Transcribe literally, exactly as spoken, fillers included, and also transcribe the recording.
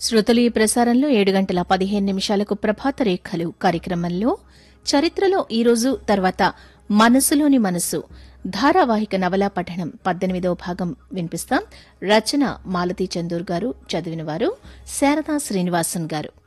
శ్రోతలు ఈ ప్రసారంలో ఏడు గంటల పదిహేను నిమిషాలకు ప్రభాత రేఖలు కార్యక్రమంలో చరిత్రలో ఈరోజు తర్వాత మనసులోని మనసు ధారావాహిక నవలా పఠనం పద్దెనిమిదవ భాగం వినిపిస్తాం. రచన మాలతీ చందూర్ గారు, చదివినవారు శారదా శ్రీనివాసన్ గారు.